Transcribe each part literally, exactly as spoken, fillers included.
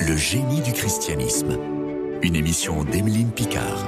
Le génie du christianisme. Une émission d'Emeline Picard.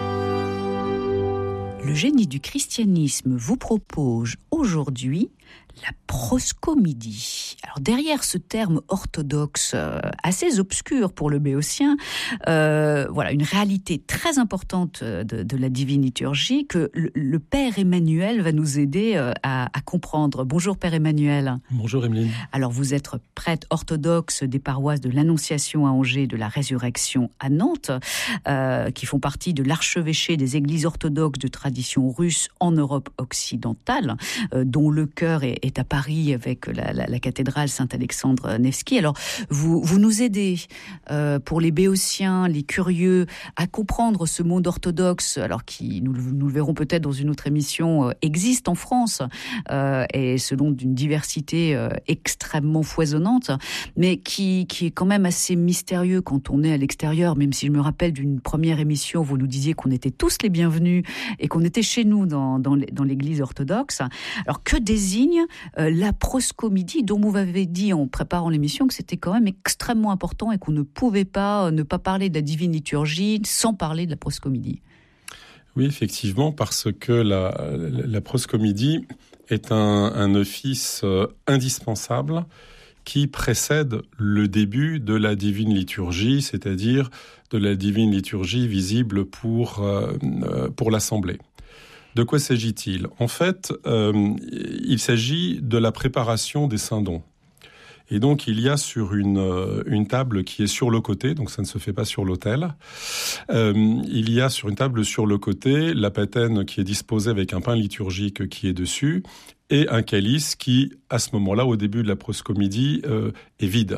Le génie du christianisme vous propose aujourd'hui la proscomidie. Alors derrière ce terme orthodoxe euh, assez obscur pour le béotien, euh, voilà une réalité très importante de, de la divine liturgie que le, le Père Emmanuel va nous aider euh, à, à comprendre. Bonjour Père Emmanuel. Bonjour Emeline. Alors vous êtes prêtre orthodoxe des paroisses de l'Annonciation à Angers, de la Résurrection à Nantes, euh, qui font partie de l'archevêché des églises orthodoxes de tradition russe en Europe occidentale, euh, dont le cœur est, est à Paris avec la, la, la cathédrale Saint-Alexandre Nevski. Alors, vous, vous nous aidez euh, pour les béotiens, les curieux, à comprendre ce monde orthodoxe, alors qui, nous, nous le verrons peut-être dans une autre émission, euh, existe en France, euh, et selon d'une diversité euh, extrêmement foisonnante, mais qui, qui est quand même assez mystérieux quand on est à l'extérieur, même si je me rappelle d'une première émission, vous nous disiez qu'on était tous les bienvenus et qu'on était chez nous dans, dans, dans l'église orthodoxe. Alors, que désigne euh, la proscomidie, dont vous m'avez dit en préparant l'émission que c'était quand même extrêmement important et qu'on ne pouvait pas euh, ne pas parler de la divine liturgie sans parler de la proscomidie. Oui, effectivement, parce que la, la, la proscomidie est un, un office euh, indispensable qui précède le début de la divine liturgie, c'est-à-dire de la divine liturgie visible pour, euh, pour l'Assemblée. De quoi s'agit-il ? En fait, euh, il s'agit de la préparation des saints dons. Et donc, il y a sur une, euh, une table qui est sur le côté, donc ça ne se fait pas sur l'autel, euh, il y a sur une table sur le côté la patène qui est disposée avec un pain liturgique qui est dessus et un calice qui, à ce moment-là, au début de la proscomidie, euh, est vide.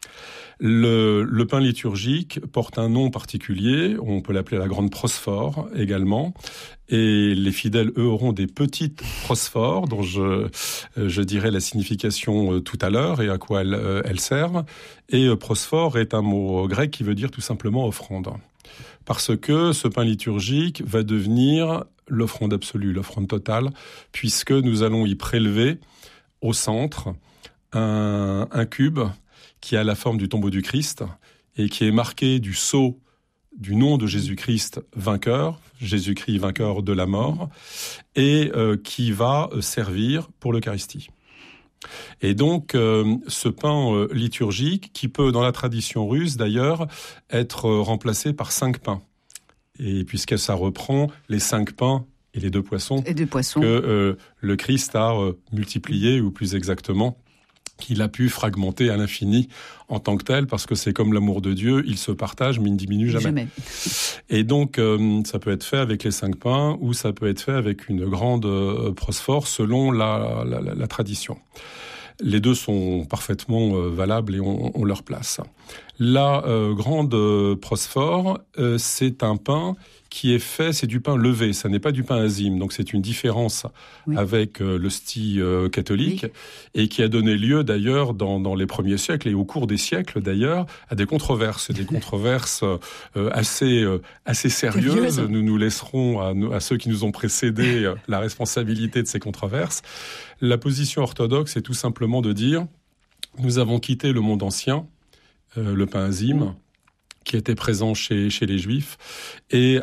Le, le pain liturgique porte un nom particulier, on peut l'appeler la grande prosphore également, et les fidèles, eux, auront des petites prosphores dont je, je dirai la signification tout à l'heure et à quoi elles, elles servent. Et prosphore est un mot grec qui veut dire tout simplement offrande. Parce que ce pain liturgique va devenir l'offrande absolue, l'offrande totale, puisque nous allons y prélever au centre un, un cube qui a la forme du tombeau du Christ et qui est marqué du sceau du nom de Jésus-Christ vainqueur, Jésus-Christ vainqueur de la mort, et euh, qui va servir pour l'Eucharistie. Et donc, euh, ce pain euh, liturgique, qui peut, dans la tradition russe d'ailleurs, être euh, remplacé par cinq pains. Et puisque ça reprend les cinq pains et les deux poissons, et deux poissons. que euh, le Christ a euh, multiplié, ou plus exactement, qu'il a pu fragmenter à l'infini en tant que tel, parce que c'est comme l'amour de Dieu, il se partage, mais il ne diminue jamais. jamais. Et donc, euh, ça peut être fait avec les cinq pains, ou ça peut être fait avec une grande euh, prosphore, selon la, la, la, la tradition. Les deux sont parfaitement euh, valables et ont, ont leur place. La euh, grande euh, prosphore, euh, c'est un pain qui est fait, c'est du pain levé, ça n'est pas du pain azime, donc c'est une différence oui. avec euh, l'hostie euh, catholique, oui. et qui a donné lieu d'ailleurs dans, dans les premiers siècles et au cours des siècles d'ailleurs à des controverses, des controverses euh, assez, euh, assez sérieuses. Nous nous laisserons à, à ceux qui nous ont précédés euh, la responsabilité de ces controverses. La position orthodoxe est tout simplement de dire, nous avons quitté le monde ancien, euh, le pain azime, oui. qui était présent chez, chez les Juifs, et